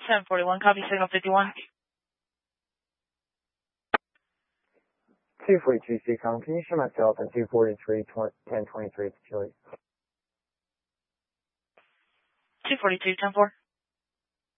1041, copy signal 51. 242 CCOM, can you show myself and 243 1023 to Chile? 242, 10-4.